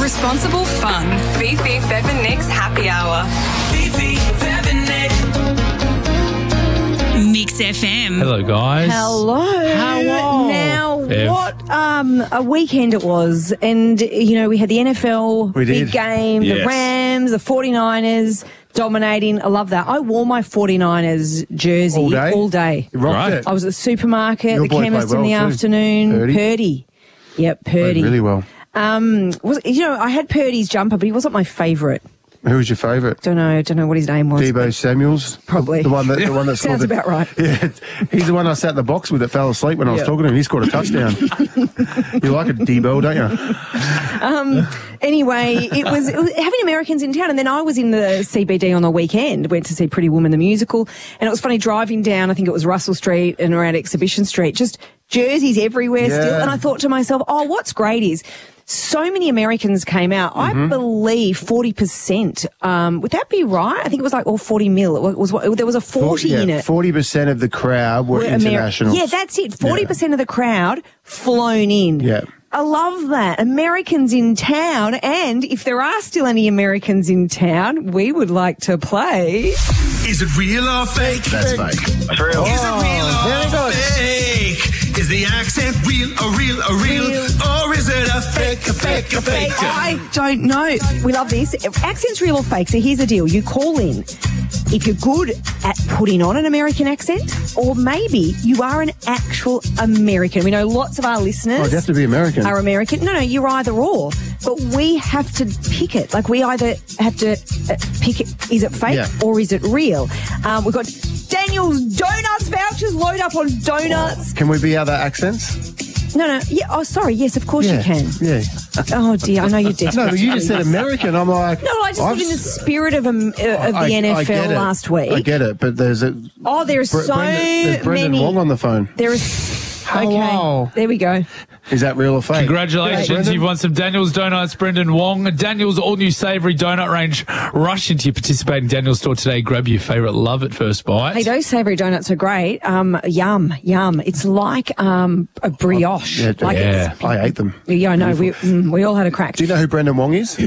Responsible fun. Fifi, Fev and Nick's Happy Hour. Fifi, Fev and Nick. Mix FM. Hello, guys. Hello. Hello. Now, Ev. what a weekend it was. And, you know, we had the NFL big game, the Yes. Rams, the 49ers dominating. I love that. I wore my 49ers jersey all day. You rocked Right. it. I was at the supermarket, Your the boy chemist played in the well too. afternoon. Purdy. Yep, Purdy. Played really well. I had Purdy's jumper, but he wasn't my favourite. Who was your favourite? Don't know what his name was. Debo Samuels? Probably. The one that Sounds scored about right. Yeah, he's the one I sat in the box with that fell asleep when I was talking to him. He scored a touchdown. You like a Debo, don't you? Anyway, it was having Americans in town, and then I was in the CBD on the weekend, went to see Pretty Woman the musical, and it was funny driving down, I think it was Russell Street and around Exhibition Street, just jerseys everywhere still, and I thought to myself, what's great is so many Americans came out. I believe 40%. Would that be right? I think it was like 40 mil. There was a 40 in it. 40% of the crowd were internationals. Yeah, that's it. 40% of the crowd flown in. Yeah. I love that. Americans in town, and if there are still any Americans in town, we would like to play. Is it real or fake? That's fake. It's real. Is it real very or good. fake? Is the accent real or real or real? Or is it a fake, a fake, a fake? I don't know. We love this. Accent's real or fake. So here's the deal. You call in if you're good at putting on an American accent, or maybe you are an actual American. We know lots of our listeners Oh, you have to be American. are American. No, you're either or. But we have to pick it. Like, we either have to pick it. Is it fake or is it real? We've got Daniel's Donuts vouchers. Load up on donuts. Can we be other accents? No. Yeah. Oh, sorry. Yes, of course you can. Yeah. Oh, dear. I know you're desperate. No, but you just said American. I'm like... No, I just live in the spirit of the I NFL get it. last week. I get it, but there's a... There's There's Brendan many. Wong on the phone. There is... Hello. Okay, there we go. Is that real or fake? Congratulations, Brendan? you've won some Daniel's Donuts, Brendan Wong. Daniel's all-new savoury donut range. Rush into your participating Daniel's store today. Grab your favourite love at first bite. Hey, those savoury donuts are great. Yum. It's like a brioche. I ate them. Yeah, I know. We all had a crack. Do you know who Brendan Wong is?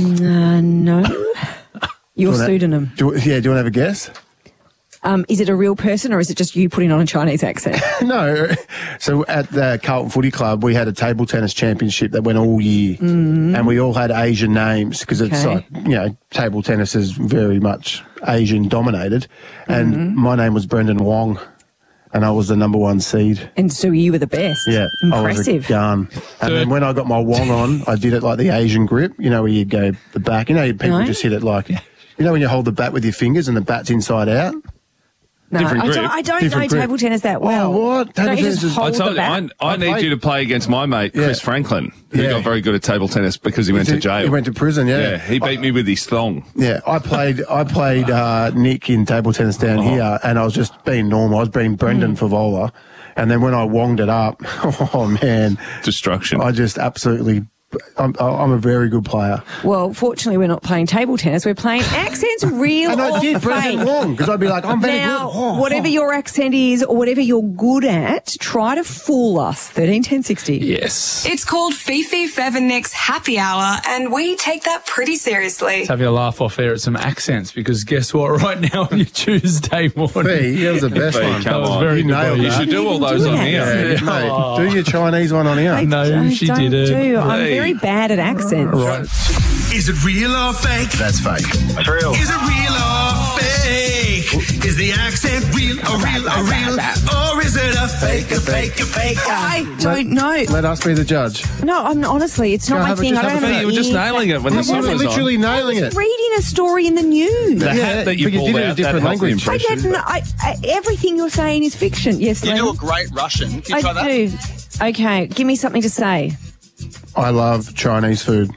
No. Your pseudonym. Do you want to have a guess? Is it a real person, or is it just you putting on a Chinese accent? No. So at the Carlton Footy Club, we had a table tennis championship that went all year, and we all had Asian names because it's like, table tennis is very much Asian dominated, and my name was Brendan Wong, and I was the number 1 seed. And so you were the best. Yeah, Impressive. I was a gun. And then when I got my Wong on, I did it like the Asian grip. You know, where you go the back. You know, people just hit it like, you know, when you hold the bat with your fingers and the bat's inside out. No, I don't know table tennis that well. Oh, what? Table tennis is... I told you, I need you to play against my mate, Chris Franklin, who got very good at table tennis because he went to jail. He went to prison, Yeah, he beat me with his thong. Yeah, I played Nick in table tennis down here, and I was just being normal. I was being Brendan Favola, and then when I wonged it up, oh man, destruction! I just absolutely. I'm a very good player. Well, fortunately, we're not playing table tennis. We're playing accents, real and or I did fake. Brendan Wong because I'd be like, I'm very now, good. Whatever your accent is or whatever you're good at, try to fool us. 13 10 60. Yes. It's called Fifi, Fev and Nick's Happy Hour, and we take that pretty seriously. Let's have you laugh off air at some accents, because guess what? Right now on your Tuesday morning. That was the best one. That was very good. nailed You should do all those on here. Mate, do your Chinese one on here. No, she don't didn't. I'm very bad at accents. Right. Is it real or fake? That's fake. It's real. Is it real or fake? Is the accent real or real or real? Or is it a fake, a fake, a fake? I don't know. Let us be the judge. No, honestly, it's not my have a- thing. just I don't have a have You were just nailing it when the song was on. Literally nailing it. reading a story in the news. The hat that you but you pulled did it in a out, different that helped the language. impression. Everything you're saying is fiction. Yes, You Len? do a great Russian. Can you try I that? do. Okay, give me something to say. I love Chinese food.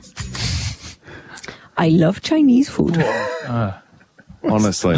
I love Chinese food. Honestly.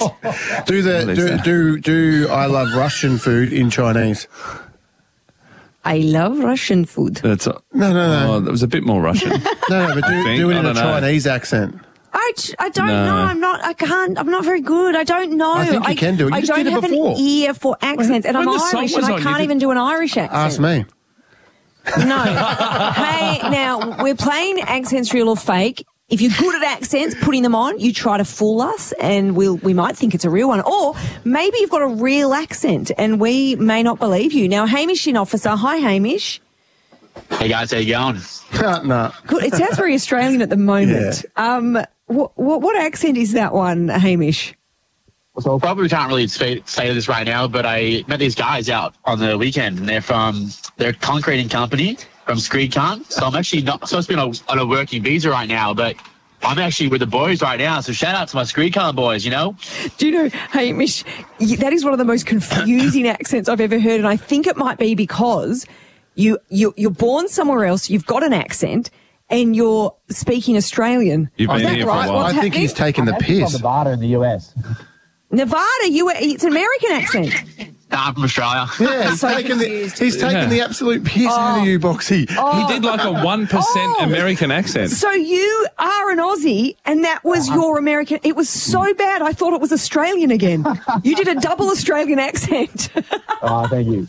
Do I love Russian food in Chinese? I love Russian food. That's No. Oh, that was a bit more Russian. No, but do it in I a don't know. Chinese accent. I don't know. I'm not very good. I don't know. I think you can do it. You I just don't did it have before. an ear for accents, and when I'm the song Irish, was and I on, you can't did- even do an Irish accent. Ask me. No. Hey, now, we're playing accents real or fake. If you're good at accents, putting them on, you try to fool us and we might think it's a real one. Or maybe you've got a real accent and we may not believe you. Now, Hamish in officer. Hi, Hamish. Hey guys, how you going? No. Good. It sounds very Australian at the moment. Yeah. What accent is that one, Hamish? So probably can't really say this right now, but I met these guys out on the weekend, and they're a concreting company from Screedcon. So I'm actually not supposed to be on a working visa right now, but I'm actually with the boys right now. So shout out to my Screedcon boys, you know? Do you know, Hamish, that is one of the most confusing accents I've ever heard, and I think it might be because you're born somewhere else, you've got an accent, and you're speaking Australian. You've been here for a while. What's I think he's taking the piss. From Nevada in the US. Nevada, it's an American accent. Nah, I'm from Australia. Yeah, he's taking the absolute piss out of you, Boxy. He did like a 1% American accent. So you are an Aussie, and that was your American. It was so bad, I thought it was Australian again. You did a double Australian accent. Oh, thank you.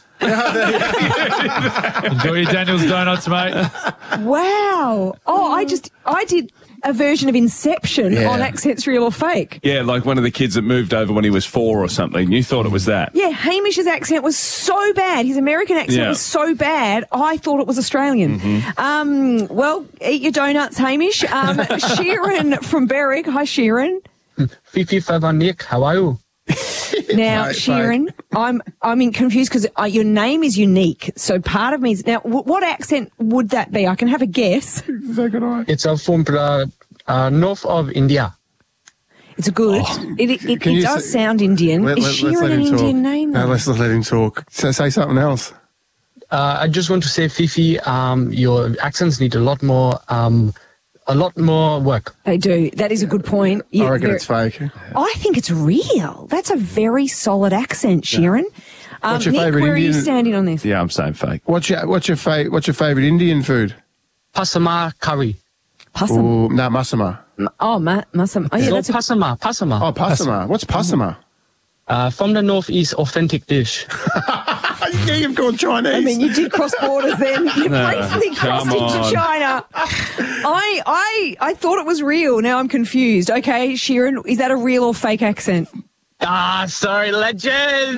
Enjoy your Daniel's Donuts, mate. Wow. Oh, I did a version of Inception on Accents Real or Fake. Yeah, like one of the kids that moved over when he was 4 or something. You thought it was that. Yeah, Hamish's accent was so bad. His American accent was so bad, I thought it was Australian. Well, eat your donuts, Hamish. Sheeran from Berwick. Hi, Sheeran. Fifi Nick, how are you? Now, Sheeran, I'm confused because your name is unique. So part of me is... Now, what accent would that be? I can have a guess. It's from north of India. It's good. It does sound Indian. Is Sheeran an Indian name? No, let's let him talk. So say something else. I just want to say, Fifi, your accents need a lot more work. They do. That is a good point. I reckon it's fake. I think it's real. That's a very solid accent, Sheeran. What's your Nick, favourite where are you Indian? standing on this? Yeah, I'm saying fake. What's your favourite Indian food? Pasama curry. Pasama. Ooh, no, masama. Masama. Oh, yeah, that's Pasama. Oh, pasama. What's pasama? From the northeast, authentic dish. Yeah, you've gone Chinese. I mean, you did cross borders then. You briefly crossed into China. I thought it was real. Now I'm confused. Okay, Sheeran, is that a real or fake accent? Sorry, legend.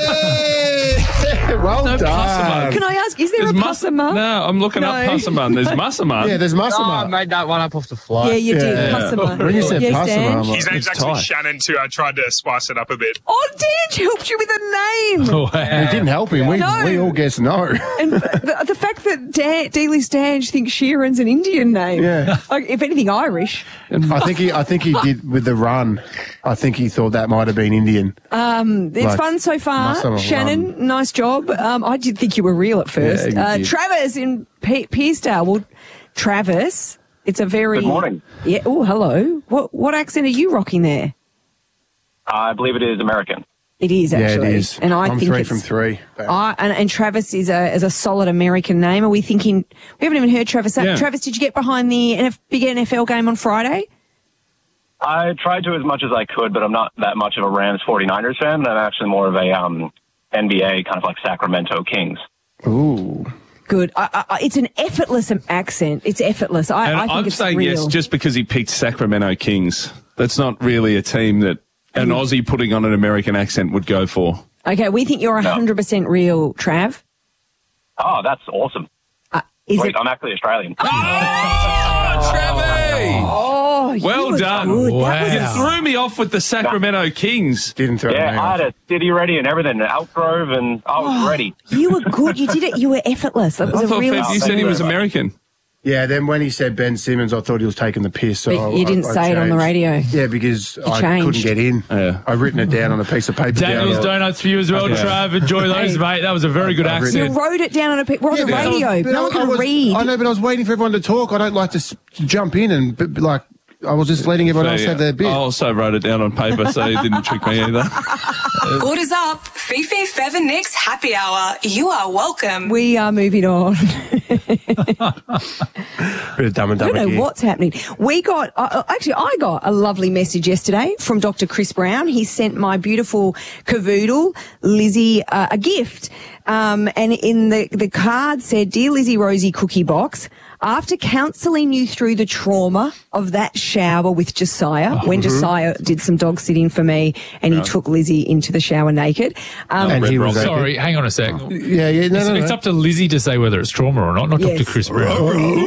Well No done. pasama. Can I ask, is there a Pasama? No, I'm looking up pasama. There's masama. Yeah, there's I masama. made that one up off the fly. Yeah, you did. Yeah. Pasama. When you said Yes, pasama, Dan? I'm like, His name's It's actually tight. Shannon too. I tried to spice it up a bit. Oh, Dan helped you with a name. Wow. it didn't help him. No. We all guessed no. And the fact that D-List Dange thinks Sheeran's an Indian name. Yeah. Like, if anything, Irish. I think he did with the run. I think he thought that might have been Indian. It's Like, fun so far. must have a Shannon, nice job. I did think you were real at first. Yeah, you did. Travis in Pearsdale. Well, Travis, it's a very... Good morning. Yeah. Oh, hello. What accent are you rocking there? I believe it is American. It is, actually. Yeah, it is. And I'm think 3 it's, from 3. And Travis is a solid American name. Are we thinking... We haven't even heard Travis. Yeah. Travis, did you get behind the big NFL game on Friday? I tried to as much as I could, but I'm not that much of a Rams 49ers fan. I'm actually more of a NBA, kind of like Sacramento Kings. Ooh. Good. It's an effortless accent. It's effortless. I think I'm it's saying real. yes just because he picked Sacramento Kings. That's not really a team that an Aussie putting on an American accent would go for. Okay, we think you're 100% real, Trav. Oh, that's awesome. Wait, I'm actually Australian. Oh, Trevi! Oh, Well you were done. good. Wow. That was You threw me off with the Sacramento Kings. Didn't throw me Yeah, I off. had a city ready and everything, Elk Grove, and I was ready. You were good. You did it. You were effortless. That was I a thought, real. Feb, you said he was American. Yeah, then when he said Ben Simmons, I thought he was taking the piss. So But you didn't I say it on the changed. radio. Yeah, because I changed. couldn't get in. Yeah. I've written it down on a piece of paper. Daniel's down Donuts for you as well, Okay. Trav. Enjoy those, Hey. mate. That was a very good I've written You accent. wrote it down on a. We're on the because radio. No one can read. I know, but I was waiting for everyone to talk. I don't like to jump in and like. I was just letting everyone else have their bit. I also wrote it down on paper, so it didn't trick me either. Orders up. Fifi, Fev and Nick's happy hour. You are welcome. We are moving on. Bit of Dumb and I Dumber don't know gear. what's happening. We got, I got a lovely message yesterday from Dr. Chris Brown. He sent my beautiful cavoodle, Lizzie, a gift. And in the card said, "Dear Lizzie Rosie Cookie Box, after counselling you through the trauma of that shower with Josiah, when Josiah did some dog sitting for me and he took Lizzie into the shower naked." And he was Sorry, hang on a sec. Yeah, no. It's up to Lizzie to say whether it's trauma or not Yes. Dr. Chris Brown.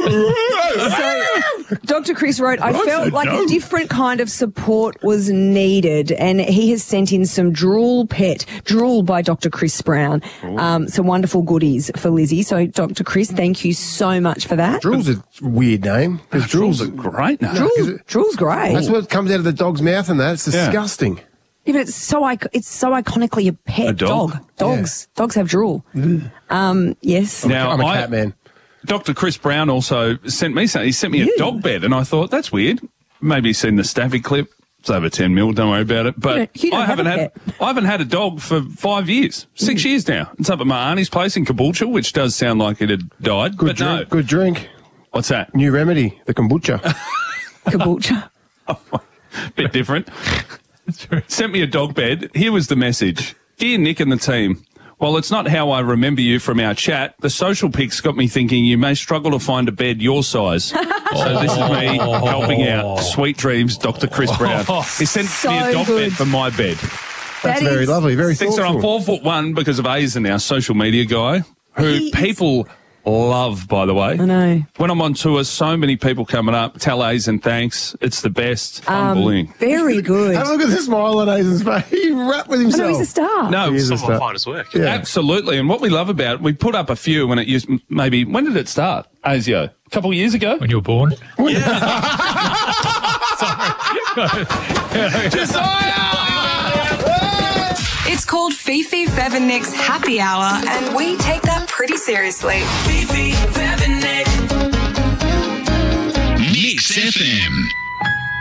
So, Dr. Chris wrote, "I felt like a different kind of support was needed," and he has sent in some Drool by Dr. Chris Brown, some wonderful goodies for Lizzie. So, Dr. Chris, thank you so much for that. Drool's a weird name. Because Drool's a great name. Drool's great. That's what comes out of the dog's mouth and that. It's disgusting. Yeah, but it's so iconically a pet A dog? Dogs have drool. Yes. Now, I'm a cat man. Dr. Chris Brown also sent me something. He sent me a dog bed, and I thought, that's weird. Maybe he's seen the Staffy clip. It's over 10 mil, don't worry about it. But You don't I have a haven't had a dog for 5 years, 6 years now. It's up at my auntie's place in Caboolture, which does sound like it had died. Good but drink. no. Good drink. What's that? New remedy, the kombucha. Kabocha. Bit different. Sent me a dog bed. Here was the message. "Dear Nick and the team, while it's not how I remember you from our chat, the social pics got me thinking you may struggle to find a bed your size. So this is me helping out. Sweet dreams, Dr. Chris Brown." He sent me a So dog good. bed for my bed. That's That very is- lovely. Very Thinks that I'm thoughtful. 4'1" because of Aizen, our social media guy, who He is- people love, by the way. I know. When I'm on tour, so many people coming up, tell Aizen thanks. It's the best. Fun bullying. Very good. Have a look at the smile on Aizen's face. He rapped with I himself. know he's a star. No, He is a Some of my star. finest work. Yeah. absolutely. And what we love about it, we put up a few when it used, maybe, when did it start, Asio? A couple of years ago? When you were born. It's called Fifi, Fev and Nick's happy hour, and we take that pretty seriously. Fifi, Fev and Nick. Mix FM.